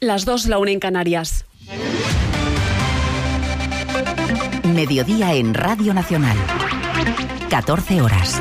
Las 2, la 1 en Canarias. Mediodía en Radio Nacional. 14 horas.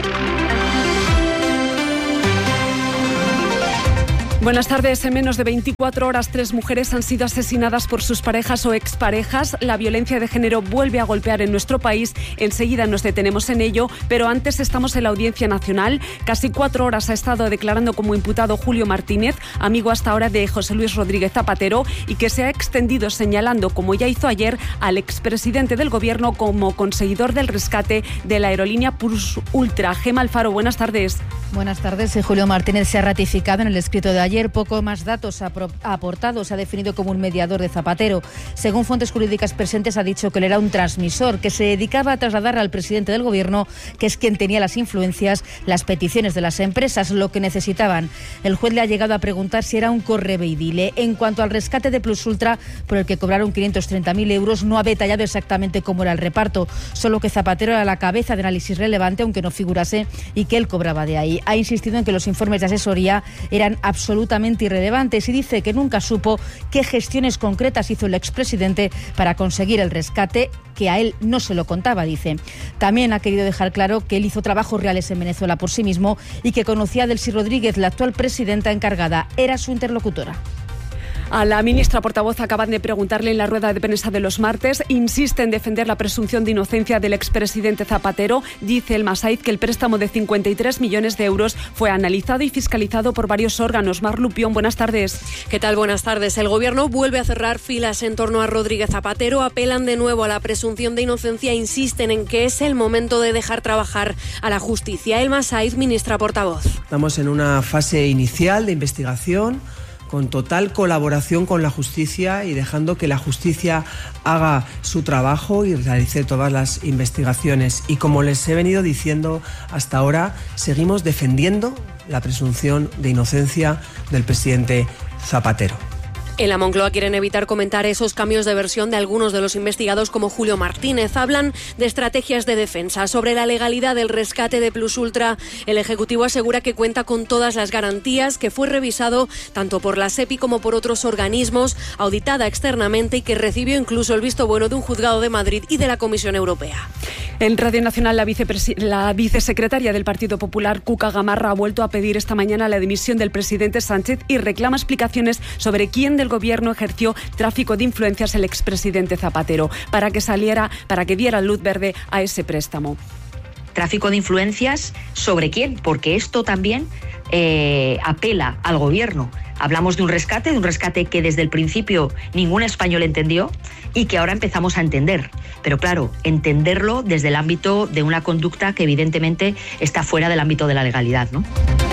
Buenas tardes. En menos de 24 horas, 3 mujeres han sido asesinadas por sus parejas o exparejas. La violencia de género vuelve a golpear en nuestro país. Enseguida nos detenemos en ello, pero antes estamos en la Audiencia Nacional. Casi 4 horas ha estado declarando como imputado Julio Martínez, amigo hasta ahora de José Luis Rodríguez Zapatero, y que se ha extendido señalando, como ya hizo ayer, al expresidente del Gobierno como conseguidor del rescate de la aerolínea Plus Ultra. Gema Alfaro, buenas tardes. Buenas tardes. Julio Martínez se ha ratificado en el escrito de ayer. Poco más datos ha aportado. Se ha definido como un mediador de Zapatero. Según fuentes jurídicas presentes, ha dicho que él era un transmisor, que se dedicaba a trasladar al presidente del Gobierno, que es quien tenía las influencias, las peticiones de las empresas, lo que necesitaban. El juez le ha llegado a preguntar si era un correveidile. En cuanto al rescate de Plus Ultra, por el que cobraron 530.000 euros, no ha detallado exactamente cómo era el reparto, solo que Zapatero era la cabeza de análisis relevante, aunque no figurase, y que él cobraba de ahí. Ha insistido en que los informes de asesoría eran absolutamente irrelevantes y dice que nunca supo qué gestiones concretas hizo el expresidente para conseguir el rescate, que a él no se lo contaba, dice. También ha querido dejar claro que él hizo trabajos reales en Venezuela por sí mismo y que conocía a Delcy Rodríguez, la actual presidenta encargada. Era su interlocutora. A la ministra portavoz acaban de preguntarle en la rueda de prensa de los martes. Insiste en defender la presunción de inocencia del expresidente Zapatero. Dice el Masaiz que el préstamo de 53 millones de euros fue analizado y fiscalizado por varios órganos. Mar Lupión, buenas tardes. ¿Qué tal? Buenas tardes. El Gobierno vuelve a cerrar filas en torno a Rodríguez Zapatero. Apelan de nuevo a la presunción de inocencia e insisten en que es el momento de dejar trabajar a la justicia. El Masaiz, ministra portavoz. Estamos en una fase inicial de investigación, con total colaboración con la justicia y dejando que la justicia haga su trabajo y realice todas las investigaciones. Y como les he venido diciendo hasta ahora, seguimos defendiendo la presunción de inocencia del presidente Zapatero. En la Moncloa quieren evitar comentar esos cambios de versión de algunos de los investigados como Julio Martínez. Hablan de estrategias de defensa. Sobre la legalidad del rescate de Plus Ultra, el Ejecutivo asegura que cuenta con todas las garantías, que fue revisado tanto por la SEPI como por otros organismos, auditada externamente y que recibió incluso el visto bueno de un juzgado de Madrid y de la Comisión Europea. En Radio Nacional, la vicesecretaria del Partido Popular, Cuca Gamarra, ha vuelto a pedir esta mañana la dimisión del presidente Sánchez y reclama explicaciones sobre quién del Gobierno ejerció tráfico de influencias el expresidente Zapatero para que diera luz verde a ese préstamo. ¿Tráfico de influencias sobre quién? Porque esto también apela al Gobierno. Hablamos de un rescate que desde el principio ningún español entendió y que ahora empezamos a entender. Pero claro, entenderlo desde el ámbito de una conducta que evidentemente está fuera del ámbito de la legalidad, ¿no?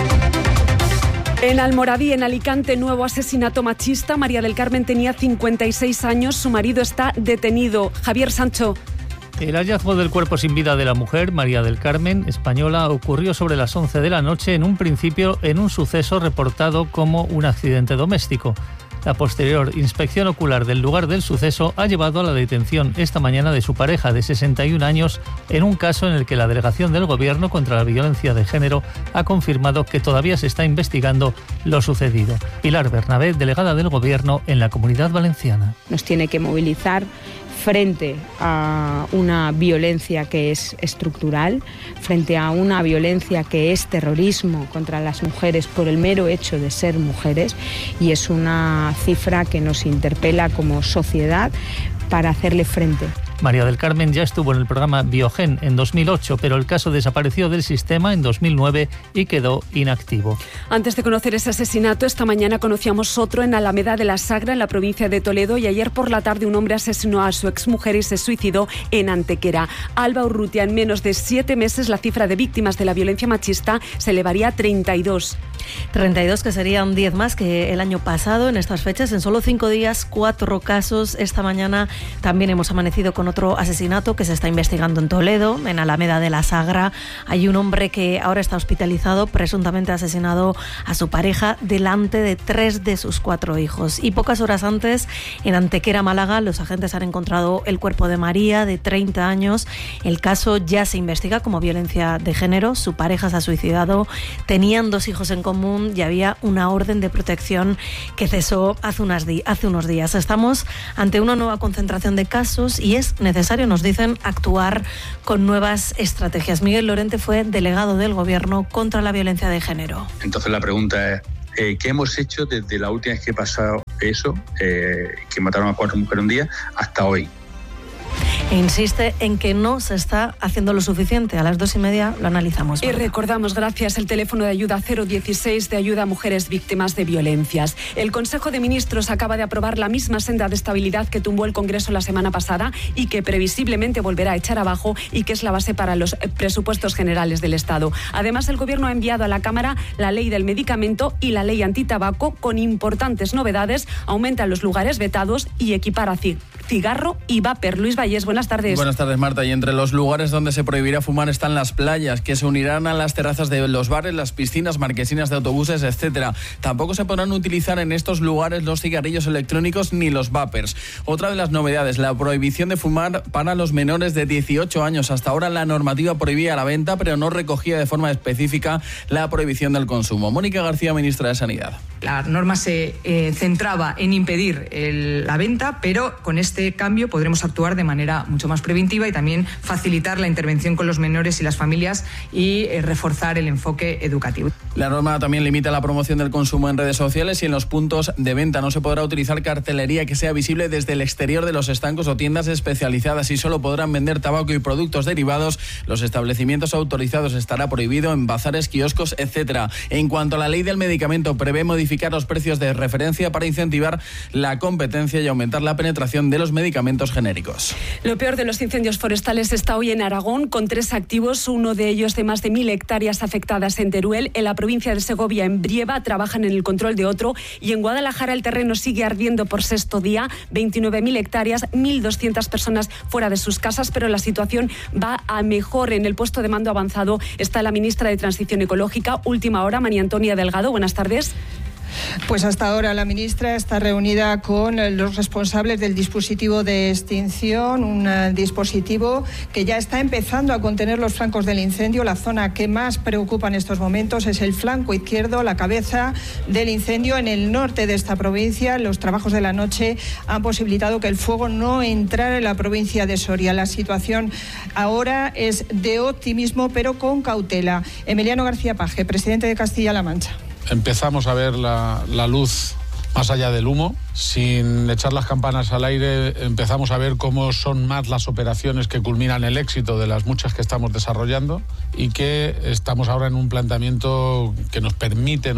En Almoradí, en Alicante, nuevo asesinato machista. María del Carmen tenía 56 años, su marido está detenido. Javier Sancho. El hallazgo del cuerpo sin vida de la mujer, María del Carmen, española, ocurrió sobre las 11 de la noche, en un principio en un suceso reportado como un accidente doméstico. La posterior inspección ocular del lugar del suceso ha llevado a la detención esta mañana de su pareja de 61 años en un caso en el que la Delegación del Gobierno contra la Violencia de Género ha confirmado que todavía se está investigando lo sucedido. Pilar Bernabé, delegada del Gobierno en la Comunidad Valenciana. Nos tiene que movilizar frente a una violencia que es estructural, frente a una violencia que es terrorismo contra las mujeres por el mero hecho de ser mujeres, y es una cifra que nos interpela como sociedad para hacerle frente. María del Carmen ya estuvo en el programa Biogen en 2008, pero el caso desapareció del sistema en 2009 y quedó inactivo. Antes de conocer ese asesinato, esta mañana conocíamos otro en Alameda de la Sagra, en la provincia de Toledo, y ayer por la tarde un hombre asesinó a su exmujer y se suicidó en Antequera. Alba Urrutia, en menos de 7 meses la cifra de víctimas de la violencia machista se elevaría a 32. 32, que serían 10 más que el año pasado en estas fechas. En solo 5 días, 4 casos. Esta mañana también hemos amanecido con otro asesinato que se está investigando en Toledo, en Alameda de la Sagra. Hay un hombre que ahora está hospitalizado, presuntamente asesinado a su pareja delante de 3 de sus 4 hijos. Y pocas horas antes, en Antequera, Málaga, los agentes han encontrado el cuerpo de María, de 30 años. El caso ya se investiga como violencia de género. Su pareja se ha suicidado. Tenían 2 hijos en común. común y había una orden de protección que cesó hace unos días. Estamos ante una nueva concentración de casos y es necesario, nos dicen, actuar con nuevas estrategias. Miguel Lorente fue delegado del Gobierno contra la violencia de género. Entonces la pregunta es, ¿qué hemos hecho desde la última vez que pasó eso, que mataron a 4 mujeres un día, hasta hoy? Insiste en que no se está haciendo lo suficiente. A las 2:30 lo analizamos. Y recordamos, gracias, el teléfono de ayuda 016 de ayuda a mujeres víctimas de violencias. El Consejo de Ministros acaba de aprobar la misma senda de estabilidad que tumbó el Congreso la semana pasada y que previsiblemente volverá a echar abajo y que es la base para los presupuestos generales del Estado. Además, el Gobierno ha enviado a la Cámara la ley del medicamento y la ley antitabaco con importantes novedades. Aumenta los lugares vetados y equipara cigarro y vapor. Luis Vallés, buenas tardes. Buenas tardes, Marta. Y entre los lugares donde se prohibirá fumar están las playas, que se unirán a las terrazas de los bares, las piscinas, marquesinas de autobuses, etcétera. Tampoco se podrán utilizar en estos lugares los cigarrillos electrónicos ni los vapers. Otra de las novedades, la prohibición de fumar para los menores de 18 años. Hasta ahora la normativa prohibía la venta, pero no recogía de forma específica la prohibición del consumo. Mónica García, ministra de Sanidad. La norma se centraba en impedir la venta, pero con este cambio podremos actuar de manera mucho más preventiva y también facilitar la intervención con los menores y las familias y reforzar el enfoque educativo. La norma también limita la promoción del consumo en redes sociales y en los puntos de venta. No se podrá utilizar cartelería que sea visible desde el exterior de los estancos o tiendas especializadas y solo podrán vender tabaco y productos derivados. Los establecimientos autorizados estará prohibido en bazares, kioscos, etcétera. En cuanto a la ley del medicamento, prevé modificar los precios de referencia para incentivar la competencia y aumentar la penetración de los medicamentos genéricos. Lo peor de los incendios forestales está hoy en Aragón, con 3 activos, uno de ellos de más de 1.000 hectáreas afectadas en Teruel. En la provincia de Segovia, en Brieva, trabajan en el control de otro. Y en Guadalajara el terreno sigue ardiendo por 6º día, 29.000 hectáreas, 1.200 personas fuera de sus casas, pero la situación va a mejor. En el puesto de mando avanzado está la ministra de Transición Ecológica. Última hora, María Antonia Delgado, buenas tardes. Pues hasta ahora la ministra está reunida con los responsables del dispositivo de extinción, un dispositivo que ya está empezando a contener los flancos del incendio. La zona que más preocupa en estos momentos es el flanco izquierdo, la cabeza del incendio en el norte de esta provincia. Los trabajos de la noche han posibilitado que el fuego no entrara en la provincia de Soria. La situación ahora es de optimismo, pero con cautela. Emiliano García Paje, presidente de Castilla-La Mancha. Empezamos a ver la luz más allá del humo. Sin echar las campanas al aire, empezamos a ver cómo son más las operaciones que culminan el éxito de las muchas que estamos desarrollando y que estamos ahora en un planteamiento que nos permite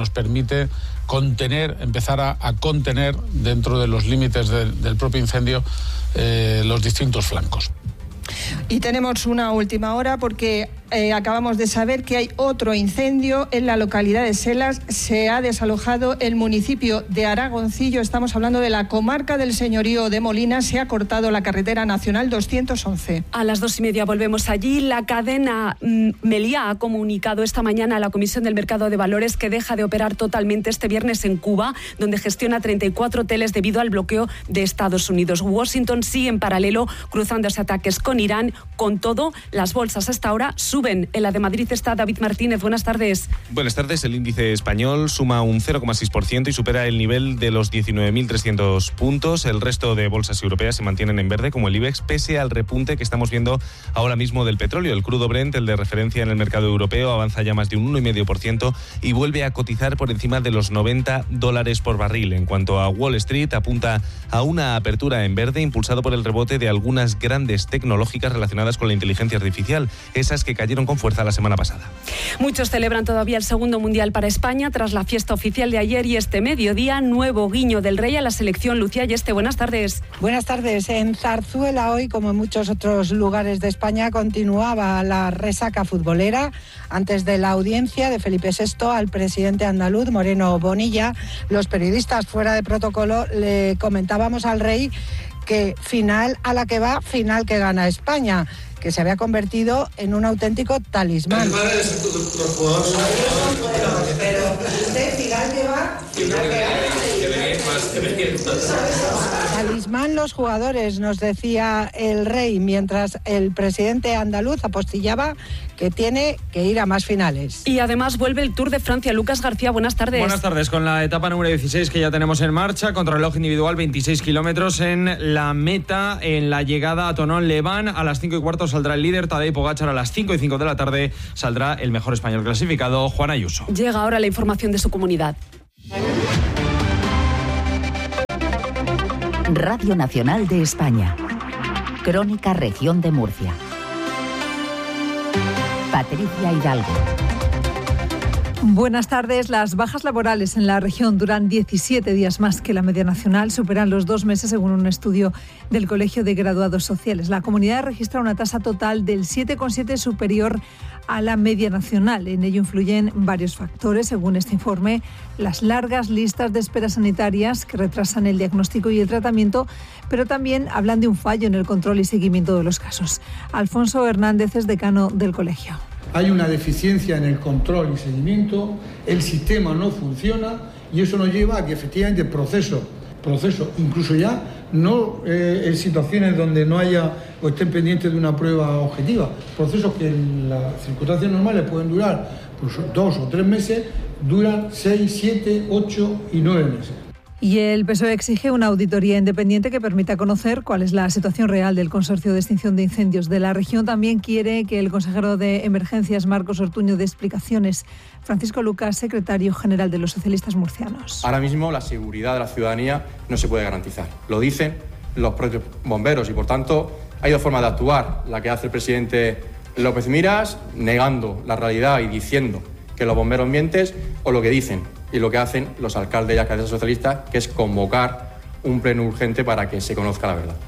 contener, empezar a contener dentro de los límites del propio incendio los distintos flancos. Y tenemos una última hora porque acabamos de saber que hay otro incendio en la localidad de Selas. Se ha desalojado el municipio de Aragoncillo. Estamos hablando de la comarca del señorío de Molina. Se ha cortado la carretera nacional 211. A las 2:30 volvemos allí. La cadena Meliá ha comunicado esta mañana a la Comisión del Mercado de Valores que deja de operar totalmente este viernes en Cuba, donde gestiona 34 hoteles debido al bloqueo de Estados Unidos. Washington sigue en paralelo cruzándose ataques con Irán. Con todo, las bolsas hasta ahora suben. En la de Madrid está David Martínez. Buenas tardes. Buenas tardes. El índice español suma un 0,6% y supera el nivel de los 19.300 puntos. El resto de bolsas europeas se mantienen en verde, como el IBEX, pese al repunte que estamos viendo ahora mismo del petróleo. El crudo Brent, el de referencia en el mercado europeo, avanza ya más de un 1,5% y vuelve a cotizar por encima de los $90 por barril. En cuanto a Wall Street, apunta a una apertura en verde impulsado por el rebote de algunas grandes tecnológicas relacionadas con la inteligencia artificial, esas que cayeron con fuerza la semana pasada. Muchos celebran todavía el segundo mundial para España tras la fiesta oficial de ayer y este mediodía, nuevo guiño del Rey a la selección. Lucía Yeste, buenas tardes. Buenas tardes. En Zarzuela hoy, como en muchos otros lugares de España, continuaba la resaca futbolera. Antes de la audiencia de Felipe VI al presidente andaluz, Moreno Bonilla, los periodistas fuera de protocolo le comentábamos al Rey que final a la que va, final que gana España, que se había convertido en un auténtico talismán. Pero usted final que va, final que gana. Talismán los jugadores, nos decía el Rey, mientras el presidente andaluz apostillaba que tiene que ir a más finales. Y además vuelve el Tour de Francia. Lucas García, buenas tardes. Buenas tardes, con la etapa número 16 que ya tenemos en marcha, contrarreloj individual, 26 kilómetros en la meta, en la llegada a Tonón-Leván. A las 5:15 saldrá el líder Tadej Pogačar, a las 5:05 de la tarde saldrá el mejor español clasificado, Juan Ayuso. Llega ahora la información de su comunidad. Radio Nacional de España. Crónica Región de Murcia. Patricia Hidalgo. Buenas tardes. Las bajas laborales en la región duran 17 días más que la media nacional, superan los 2 meses según un estudio del Colegio de Graduados Sociales. La comunidad registra una tasa total del 7,7 superior a la media nacional. En ello influyen varios factores, según este informe: las largas listas de espera sanitarias que retrasan el diagnóstico y el tratamiento, pero también hablan de un fallo en el control y seguimiento de los casos. Alfonso Hernández es decano del colegio. Hay una deficiencia en el control y seguimiento, el sistema no funciona y eso nos lleva a que efectivamente el proceso, incluso ya no en situaciones donde no haya o estén pendientes de una prueba objetiva, procesos que en las circunstancias normales pueden durar pues 2 o 3 meses, duran 6, 7, 8 y 9 meses. Y el PSOE exige una auditoría independiente que permita conocer cuál es la situación real del Consorcio de Extinción de Incendios de la región. También quiere que el consejero de Emergencias, Marcos Ortuño, dé explicaciones. Francisco Lucas, secretario general de los socialistas murcianos. Ahora mismo la seguridad de la ciudadanía no se puede garantizar. Lo dicen los propios bomberos y, por tanto, hay 2 formas de actuar. La que hace el presidente López Miras, negando la realidad y diciendo que los bomberos mienten, o lo que dicen y lo que hacen los alcaldes y alcaldesas socialistas, que es convocar un pleno urgente para que se conozca la verdad.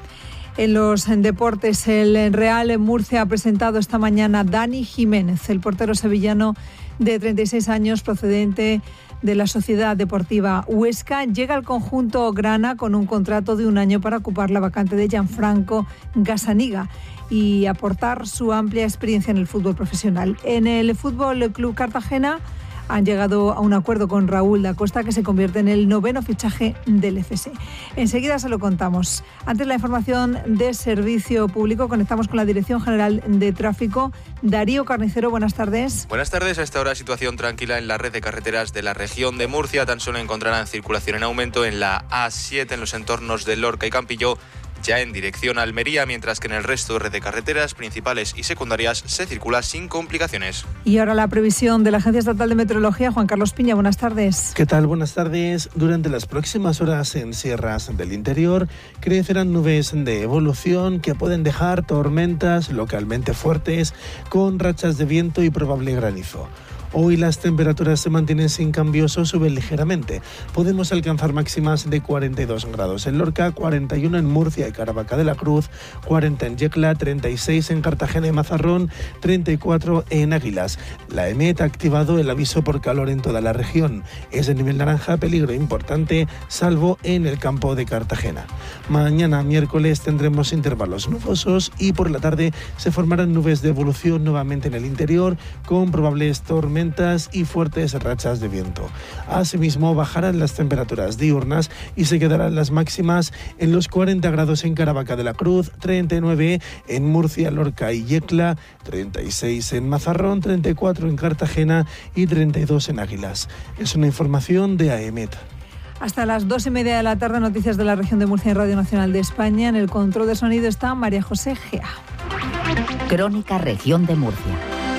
En los deportes, el Real Murcia ha presentado esta mañana a Dani Jiménez, el portero sevillano de 36 años procedente de la Sociedad Deportiva Huesca. Llega al conjunto grana con un contrato de 1 año para ocupar la vacante de Gianfranco Gazzaniga y aportar su amplia experiencia en el fútbol profesional. En el Fútbol Club Cartagena han llegado a un acuerdo con Raúl da Costa, que se convierte en el 9º fichaje del FC. Enseguida se lo contamos. Antes, la información de servicio público. Conectamos con la Dirección General de Tráfico. Darío Carnicero, buenas tardes. Buenas tardes. A esta hora, situación tranquila en la red de carreteras de la región de Murcia. Tan solo encontrarán circulación en aumento en la A7 en los entornos de Lorca y Campillo, ya en dirección a Almería, mientras que en el resto de red de carreteras principales y secundarias se circula sin complicaciones. Y ahora la previsión de la Agencia Estatal de Meteorología. Juan Carlos Piña, buenas tardes. ¿Qué tal? Buenas tardes. Durante las próximas horas en sierras del interior crecerán nubes de evolución que pueden dejar tormentas localmente fuertes con rachas de viento y probable granizo. Hoy las temperaturas se mantienen sin cambios o suben ligeramente. Podemos alcanzar máximas de 42 grados en Lorca, 41 en Murcia y Caravaca de la Cruz, 40 en Yecla, 36 en Cartagena y Mazarrón, 34 en Águilas. La EMET ha activado el aviso por calor en toda la región. Es de nivel naranja, peligro importante, salvo en el campo de Cartagena. Mañana, miércoles, tendremos intervalos nubosos y por la tarde se formarán nubes de evolución nuevamente en el interior, con probables tormentas y fuertes rachas de viento. Asimismo, bajarán las temperaturas diurnas y se quedarán las máximas en los 40 grados en Caravaca de la Cruz, 39 en Murcia, Lorca y Yecla, 36 en Mazarrón, 34 en Cartagena y 32 en Águilas. Es una información de AEMET. Hasta las 2:30 de la tarde, noticias de la región de Murcia en Radio Nacional de España. En el control de sonido está María José Gea. Crónica Región de Murcia.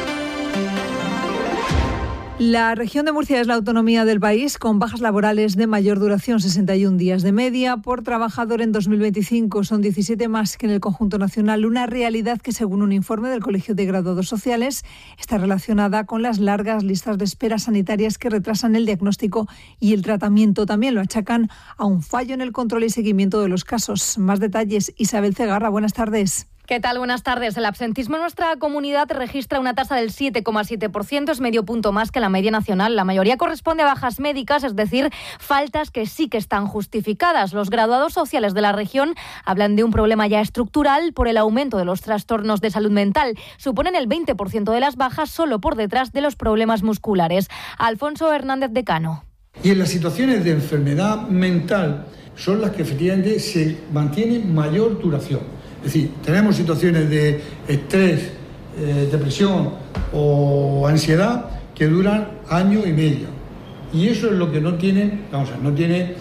La región de Murcia es la autonomía del país con bajas laborales de mayor duración, 61 días de media por trabajador en 2025. Son 17 más que en el conjunto nacional, una realidad que, según un informe del Colegio de Graduados Sociales, está relacionada con las largas listas de espera sanitarias que retrasan el diagnóstico y el tratamiento. También lo achacan a un fallo en el control y seguimiento de los casos. Más detalles, Isabel Cegarra, buenas tardes. ¿Qué tal? Buenas tardes. El absentismo en nuestra comunidad registra una tasa del 7,7%, es medio punto más que la media nacional. La mayoría corresponde a bajas médicas, es decir, faltas que sí que están justificadas. Los graduados sociales de la región hablan de un problema ya estructural por el aumento de los trastornos de salud mental. Suponen el 20% de las bajas, solo por detrás de los problemas musculares. Alfonso Hernández, decano. Y en las situaciones de enfermedad mental son las que efectivamente se mantienen mayor duración. Es decir, tenemos situaciones de estrés, depresión o ansiedad que duran año y medio. Y eso es lo que no tienen, no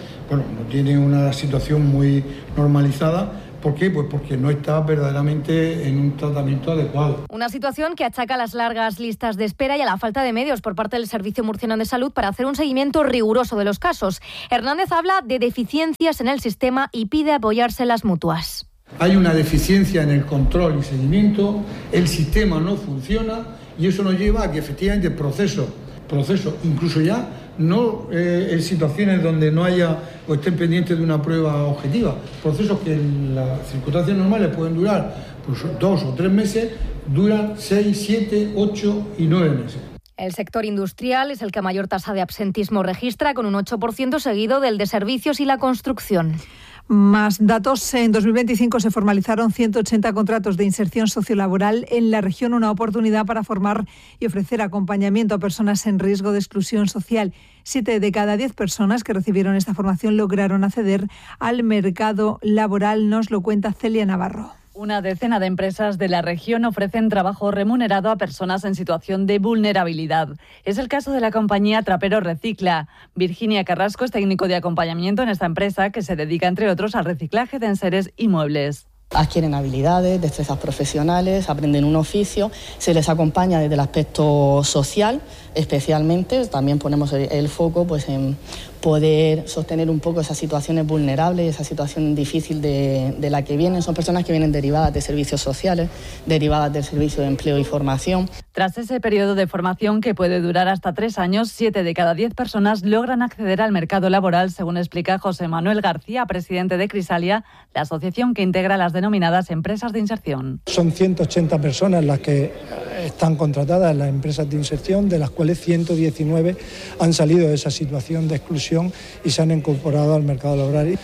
tiene una situación muy normalizada. ¿Por qué? Pues porque no está verdaderamente en un tratamiento adecuado. Una situación que achaca a las largas listas de espera y a la falta de medios por parte del Servicio Murciano de Salud para hacer un seguimiento riguroso de los casos. Hernández habla de deficiencias en el sistema y pide apoyarse en las mutuas. Hay una deficiencia en el control y seguimiento, el sistema no funciona y eso nos lleva a que efectivamente el proceso, incluso ya no en situaciones donde no haya o estén pendientes de una prueba objetiva, procesos que en las circunstancias normales pueden durar pues 2 o 3 meses, duran 6, 7, 8 y 9 meses. El sector industrial es el que mayor tasa de absentismo registra, con un 8% seguido del de servicios y la construcción. Más datos. En 2025 se formalizaron 180 contratos de inserción sociolaboral en la región, una oportunidad para formar y ofrecer acompañamiento a personas en riesgo de exclusión social. 7 de cada 10 personas que recibieron esta formación lograron acceder al mercado laboral, nos lo cuenta Celia Navarro. Una decena de empresas de la región ofrecen trabajo remunerado a personas en situación de vulnerabilidad. Es el caso de la compañía Trapero Recicla. Virginia Carrasco es técnico de acompañamiento en esta empresa que se dedica, entre otros, al reciclaje de enseres y muebles. Adquieren habilidades, destrezas profesionales, aprenden un oficio, se les acompaña desde el aspecto social, especialmente. También ponemos el foco pues, en poder sostener un poco esas situaciones vulnerables, esa situación difícil de la que vienen. Son personas que vienen derivadas de servicios sociales, derivadas del servicio de empleo y formación. Tras ese periodo de formación que puede durar hasta 3 años, 7 de cada 10 personas logran acceder al mercado laboral, según explica José Manuel García, presidente de Crisalia, la asociación que integra las denominadas empresas de inserción. Son 180 personas las que están contratadas en las empresas de inserción, de las cuales 119 han salido de esa situación de exclusión y se han incorporado al mercado laboral.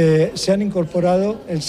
Se han incorporado el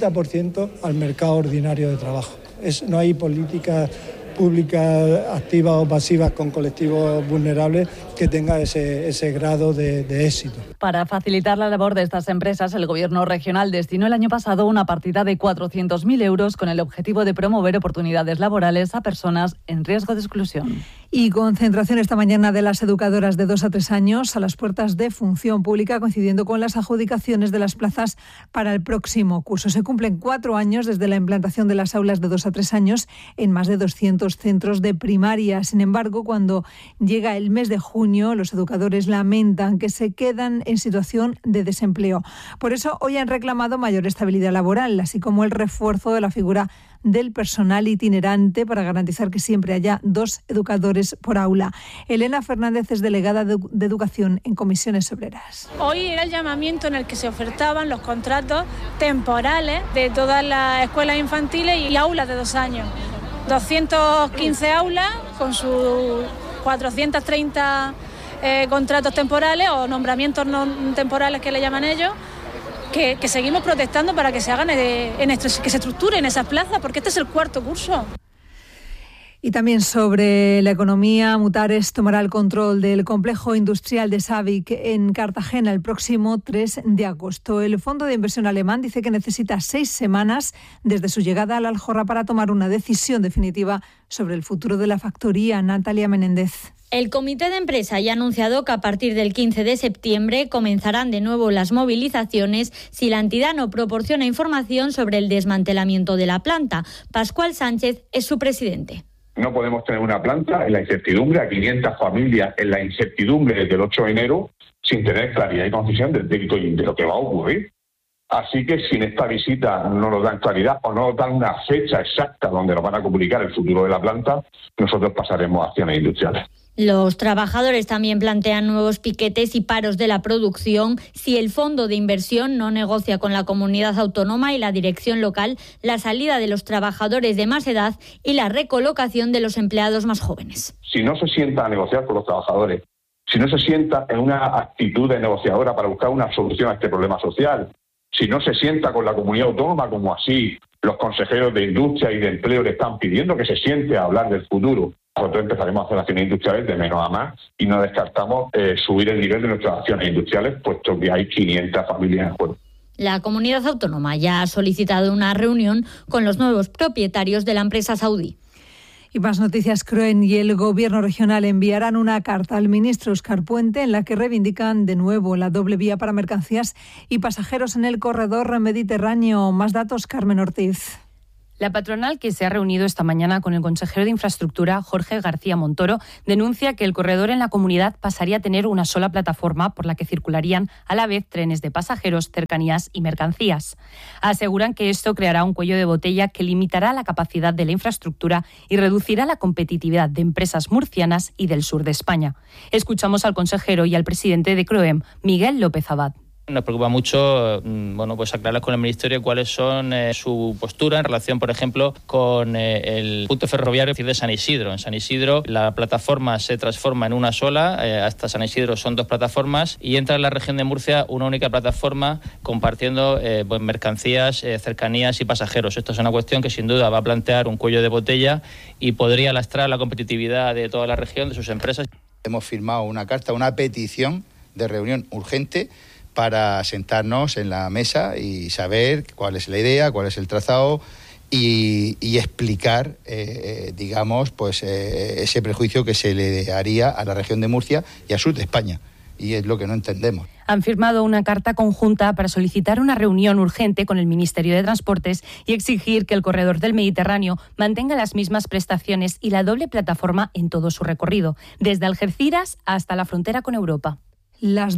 70% al mercado ordinario de trabajo. No hay políticas públicas activas o pasivas con colectivos vulnerables que tenga ese grado de éxito. Para facilitar la labor de estas empresas, el Gobierno regional destinó el año pasado una partida de 400.000 euros con el objetivo de promover oportunidades laborales a personas en riesgo de exclusión. Y concentración esta mañana de las educadoras de 2 a 3 años a las puertas de Función Pública, coincidiendo con las adjudicaciones de las plazas para el próximo curso. Se cumplen 4 años desde la implantación de las aulas de 2 a 3 años en más de 200 centros de primaria. Sin embargo, cuando llega el mes de junio, los educadores lamentan que se quedan en situación de desempleo. Por eso, hoy han reclamado mayor estabilidad laboral, así como el refuerzo de la figura del personal itinerante para garantizar que siempre haya 2 educadores por aula. Elena Fernández es delegada de Educación en Comisiones Obreras. Hoy era el llamamiento en el que se ofertaban los contratos temporales de todas las escuelas infantiles y aulas de 2 años. 215 aulas con sus 430 contratos temporales o nombramientos no temporales que le llaman ellos, que seguimos protestando para que se hagan que se estructuren esas plazas, porque este es el 4º curso. Y también sobre la economía, Mutares tomará el control del complejo industrial de Sabic en Cartagena el próximo 3 de agosto. El fondo de inversión alemán dice que necesita 6 semanas desde su llegada al Aljorra para tomar una decisión definitiva sobre el futuro de la factoría. Natalia Menéndez. El comité de empresa ya ha anunciado que a partir del 15 de septiembre comenzarán de nuevo las movilizaciones si la entidad no proporciona información sobre el desmantelamiento de la planta. Pascual Sánchez es su presidente. No podemos tener una planta en la incertidumbre, a 500 familias en la incertidumbre desde el 8 de enero, sin tener claridad y concisión de lo que va a ocurrir. Así que si en esta visita no nos dan claridad o no nos dan una fecha exacta donde nos van a comunicar el futuro de la planta, nosotros pasaremos a acciones industriales. Los trabajadores también plantean nuevos piquetes y paros de la producción si el fondo de inversión no negocia con la comunidad autónoma y la dirección local la salida de los trabajadores de más edad y la recolocación de los empleados más jóvenes. Si no se sienta a negociar con los trabajadores, si no se sienta en una actitud de negociadora para buscar una solución a este problema social, si no se sienta con la comunidad autónoma como así los consejeros de Industria y de Empleo le están pidiendo que se siente a hablar del futuro, Nosotros empezaremos a hacer acciones industriales de menos a más y no descartamos subir el nivel de nuestras acciones industriales, puesto que hay 500 familias en juego. La comunidad autónoma ya ha solicitado una reunión con los nuevos propietarios de la empresa saudí. Y más noticias. Croen y el Gobierno regional enviarán una carta al ministro Óscar Puente en la que reivindican de nuevo la doble vía para mercancías y pasajeros en el corredor mediterráneo. Más datos, Carmen Ortiz. La patronal, que se ha reunido esta mañana con el consejero de Infraestructura, Jorge García Montoro, denuncia que el corredor en la comunidad pasaría a tener una sola plataforma por la que circularían a la vez trenes de pasajeros, cercanías y mercancías. Aseguran que esto creará un cuello de botella que limitará la capacidad de la infraestructura y reducirá la competitividad de empresas murcianas y del sur de España. Escuchamos al consejero y al presidente de CROEM, Miguel López Abad. Nos preocupa mucho aclarar con el Ministerio cuáles son su postura en relación, por ejemplo, con el punto ferroviario de San Isidro. En San Isidro la plataforma se transforma en una sola, hasta San Isidro son 2 plataformas y entra en la región de Murcia una única plataforma compartiendo mercancías, cercanías y pasajeros. Esto es una cuestión que sin duda va a plantear un cuello de botella y podría lastrar la competitividad de toda la región, de sus empresas. Hemos firmado una carta, una petición de reunión urgente para sentarnos en la mesa y saber cuál es la idea, cuál es el trazado y explicar, ese prejuicio que se le haría a la región de Murcia y al sur de España. Y es lo que no entendemos. Han firmado una carta conjunta para solicitar una reunión urgente con el Ministerio de Transportes y exigir que el corredor del Mediterráneo mantenga las mismas prestaciones y la doble plataforma en todo su recorrido, desde Algeciras hasta la frontera con Europa. Las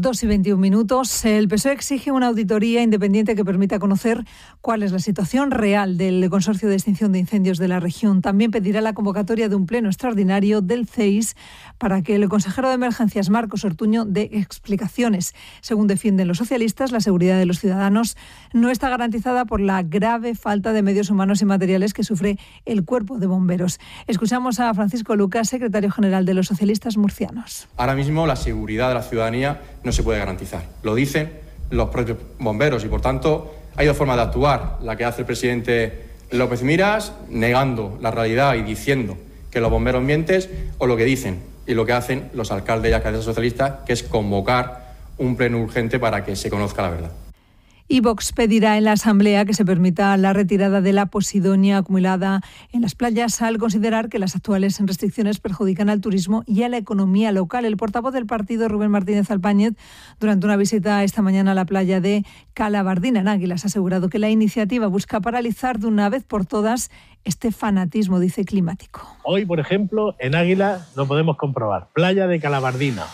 2:21. El PSOE exige una auditoría independiente que permita conocer cuál es la situación real del Consorcio de Extinción de Incendios de la región. También pedirá la convocatoria de un pleno extraordinario del CEIS para que el consejero de Emergencias, Marcos Ortuño, dé explicaciones. Según defienden los socialistas, la seguridad de los ciudadanos no está garantizada por la grave falta de medios humanos y materiales que sufre el Cuerpo de Bomberos. Escuchamos a Francisco Lucas, secretario general de los socialistas murcianos. Ahora mismo la seguridad de la ciudadanía no se puede garantizar. Lo dicen los propios bomberos y, por tanto, hay 2 formas de actuar. La que hace el presidente López Miras, negando la realidad y diciendo que los bomberos mienten, o lo que dicen y lo que hacen los alcaldes y alcaldesas socialistas, que es convocar un pleno urgente para que se conozca la verdad. Y Vox pedirá en la Asamblea que se permita la retirada de la posidonia acumulada en las playas al considerar que las actuales restricciones perjudican al turismo y a la economía local. El portavoz del partido, Rubén Martínez Alpáñez, durante una visita esta mañana a la playa de Calabardina, en Águilas, ha asegurado que la iniciativa busca paralizar de una vez por todas este fanatismo, dice, climático. Hoy, por ejemplo, en Águilas lo podemos comprobar. Playa de Calabardina,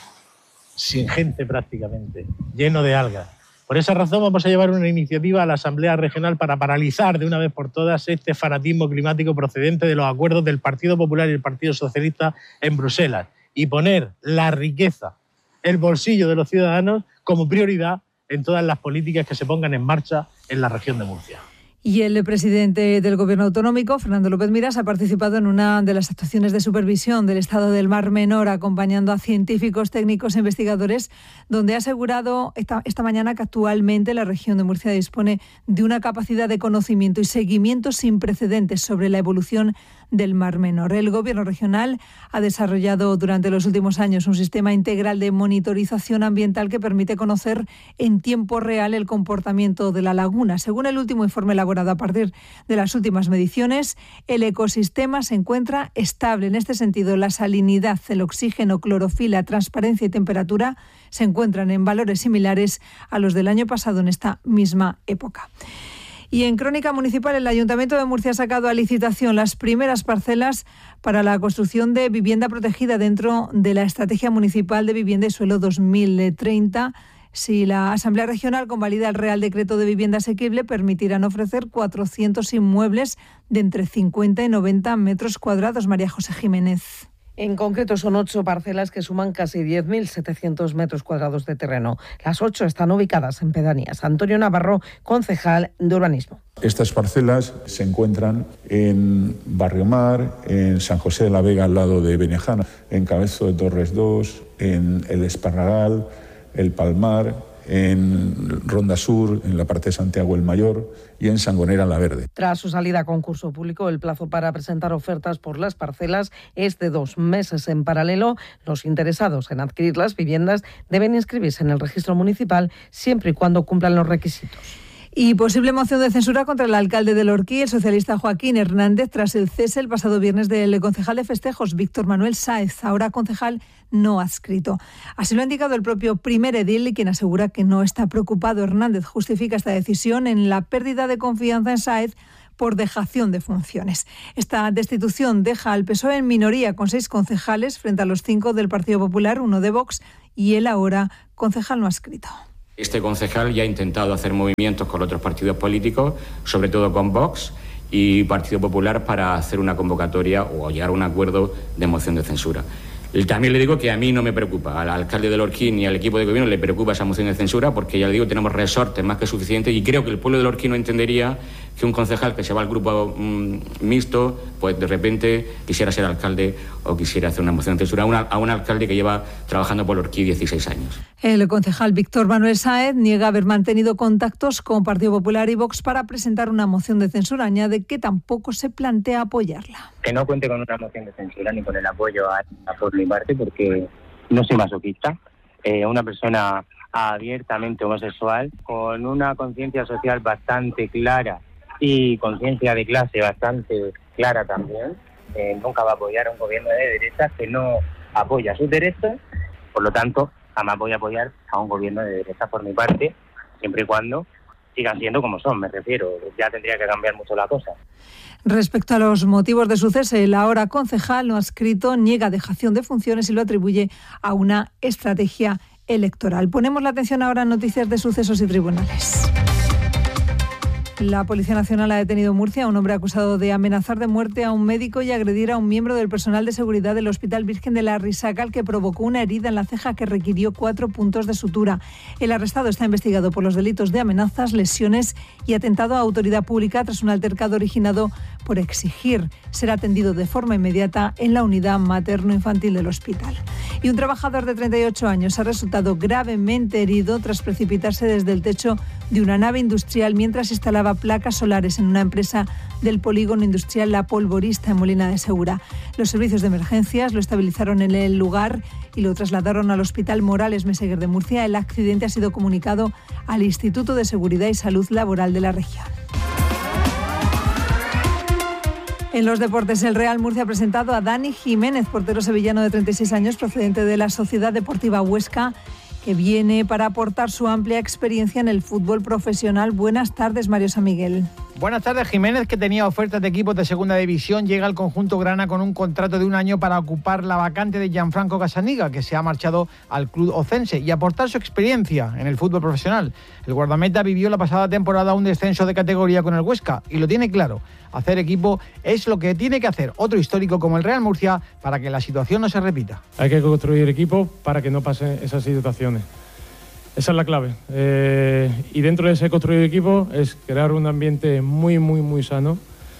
sin gente prácticamente, lleno de algas. Por esa razón vamos a llevar una iniciativa a la Asamblea Regional para paralizar de una vez por todas este fanatismo climático procedente de los acuerdos del Partido Popular y el Partido Socialista en Bruselas y poner la riqueza, el bolsillo de los ciudadanos como prioridad en todas las políticas que se pongan en marcha en la región de Murcia. Y el presidente del Gobierno autonómico, Fernando López Miras, ha participado en una de las actuaciones de supervisión del estado del Mar Menor, acompañando a científicos, técnicos e investigadores, donde ha asegurado esta mañana que actualmente la región de Murcia dispone de una capacidad de conocimiento y seguimiento sin precedentes sobre la evolución del Mar Menor. El Gobierno regional ha desarrollado durante los últimos años un sistema integral de monitorización ambiental que permite conocer en tiempo real el comportamiento de la laguna. Según el último informe elaborado a partir de las últimas mediciones, el ecosistema se encuentra estable. En este sentido, la salinidad, el oxígeno, clorofila, transparencia y temperatura se encuentran en valores similares a los del año pasado en esta misma época. Y en Crónica Municipal, el Ayuntamiento de Murcia ha sacado a licitación las primeras parcelas para la construcción de vivienda protegida dentro de la Estrategia Municipal de Vivienda y Suelo 2030. Si la Asamblea Regional convalida el Real Decreto de Vivienda Asequible, permitirán ofrecer 400 inmuebles de entre 50 y 90 metros cuadrados. María José Jiménez. En concreto son 8 parcelas que suman casi 10.700 metros cuadrados de terreno. Las 8 están ubicadas en pedanías. Antonio Navarro, concejal de Urbanismo. Estas parcelas se encuentran en Barrio Mar, en San José de la Vega al lado de Benejana, en Cabezo de Torres 2, en El Esparragal, El Palmar, en Ronda Sur, en la parte de Santiago el Mayor y en Sangonera la Verde. Tras su salida a concurso público, el plazo para presentar ofertas por las parcelas es de 2 meses. En paralelo, los interesados en adquirir las viviendas deben inscribirse en el registro municipal siempre y cuando cumplan los requisitos. Y posible moción de censura contra el alcalde de Lorquí, el socialista Joaquín Hernández, tras el cese el pasado viernes del concejal de festejos, Víctor Manuel Sáez, ahora concejal no adscrito. Así lo ha indicado el propio primer edil, quien asegura que no está preocupado. Hernández justifica esta decisión en la pérdida de confianza en Sáez por dejación de funciones. Esta destitución deja al PSOE en minoría con 6 concejales frente a los 5 del Partido Popular, 1 de Vox y él ahora concejal no adscrito. Este concejal ya ha intentado hacer movimientos con otros partidos políticos, sobre todo con Vox y Partido Popular, para hacer una convocatoria o llegar a un acuerdo de moción de censura. También le digo que a mí no me preocupa, al alcalde de Lorquí ni al equipo de gobierno le preocupa esa moción de censura, porque ya le digo, tenemos resortes más que suficientes y creo que el pueblo de Lorquí no entendería que un concejal que se va al grupo mixto, pues de repente quisiera ser alcalde o quisiera hacer una moción de censura a un alcalde que lleva trabajando por Lorquí 16 años. El concejal Víctor Manuel Sáez niega haber mantenido contactos con Partido Popular y Vox para presentar una moción de censura. Añade que tampoco se plantea apoyarla. Que no cuente con una moción de censura ni con el apoyo por mi parte, porque no soy masoquista. Una persona abiertamente homosexual, con una conciencia social bastante clara y conciencia de clase bastante clara también, nunca va a apoyar a un gobierno de derechas que no apoya sus derechos. Por lo tanto, jamás voy a apoyar a un gobierno de derechas por mi parte, siempre y cuando sigan siendo como son, me refiero. Ya tendría que cambiar mucho la cosa. Respecto a los motivos de su cese, el ahora concejal no adscrito niega dejación de funciones y lo atribuye a una estrategia electoral. Ponemos la atención ahora en noticias de sucesos y tribunales. La Policía Nacional ha detenido en Murcia a un hombre acusado de amenazar de muerte a un médico y agredir a un miembro del personal de seguridad del Hospital Virgen de la Risaca, al que provocó una herida en la ceja que requirió 4 puntos de sutura. El arrestado está investigado por los delitos de amenazas, lesiones y atentado a autoridad pública tras un altercado originado por exigir ser atendido de forma inmediata en la unidad materno-infantil del hospital. Y un trabajador de 38 años ha resultado gravemente herido tras precipitarse desde el techo de una nave industrial mientras instalaba placas solares en una empresa del polígono industrial La Polvorista en Molina de Segura. Los servicios de emergencias lo estabilizaron en el lugar y lo trasladaron al Hospital Morales Meseguer de Murcia. El accidente ha sido comunicado al Instituto de Seguridad y Salud Laboral de la región. En los deportes, el Real Murcia ha presentado a Dani Jiménez, portero sevillano de 36 años, procedente de la Sociedad Deportiva Huesca, que viene para aportar su amplia experiencia en el fútbol profesional. Buenas tardes, Mario San Miguel. Buenas tardes. Jiménez, que tenía ofertas de equipos de segunda división, llega al conjunto grana con un contrato de 1 año para ocupar la vacante de Gianfranco Casaniga, que se ha marchado al club ocense, y aportar su experiencia en el fútbol profesional. El guardameta vivió la pasada temporada un descenso de categoría con el Huesca y lo tiene claro. Hacer equipo es lo que tiene que hacer otro histórico como el Real Murcia para que la situación no se repita. Hay que construir equipo para que no pasen esas situaciones. Esa es la clave. Y dentro de ese construir equipo es crear un ambiente muy, muy, muy sano.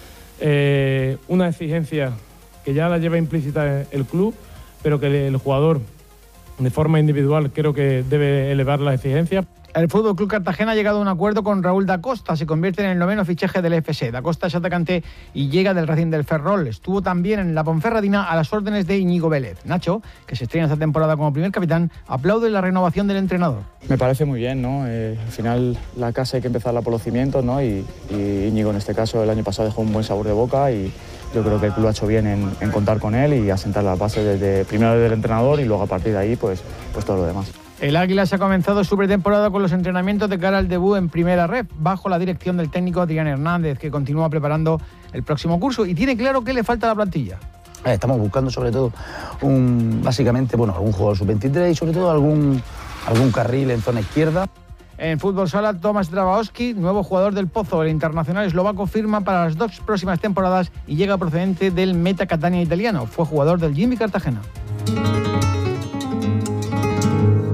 Una exigencia que ya la lleva implícita el club, pero que el jugador de forma individual creo que debe elevar la exigencia. El Fútbol Club Cartagena ha llegado a un acuerdo con Raúl Da Costa. Se convierte en el 9º fichaje del FC. Da Costa es atacante y llega del Racing del Ferrol. Estuvo también en la Ponferradina a las órdenes de Íñigo Vélez. Nacho, que se estrena esta temporada como primer capitán, aplaude la renovación del entrenador. Me parece muy bien, ¿no? Al final la casa hay que empezarla por los cimientos, ¿no? Y Íñigo en este caso el año pasado dejó un buen sabor de boca y yo creo que el club ha hecho bien en contar con él y asentar las bases primero desde el entrenador y luego a partir de ahí pues todo lo demás. El Águila se ha comenzado su pretemporada con los entrenamientos de cara al debut en Primera Ref, bajo la dirección del técnico Adrián Hernández, que continúa preparando el próximo curso y tiene claro que le falta a la plantilla. Estamos buscando sobre todo básicamente algún jugador sub-23 y sobre todo algún carril en zona izquierda. En fútbol sala, Tomasz Drabaowski, nuevo jugador del Pozo. El internacional eslovaco firma para las 2 próximas temporadas y llega procedente del Meta Catania italiano. Fue jugador del Jimmy Cartagena.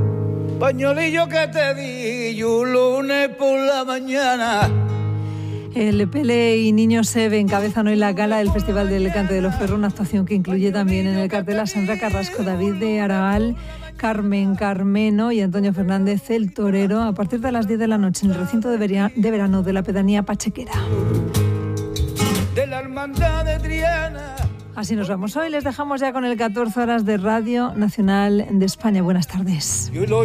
Pañolillo que te di un lunes por la mañana. El Pele y Niño Seve encabezan hoy la gala del Festival del Cante de los Ferros, una actuación que incluye también en el cartel a Sandra Carrasco, David de Araal, Carmen Carmeno y Antonio Fernández el Torero, a partir de las 10 de la noche en el recinto de verano de la pedanía Pachequera. De la hermandad de Triana. Así nos vamos hoy, les dejamos ya con el 14 horas de Radio Nacional de España. Buenas tardes. Yo lo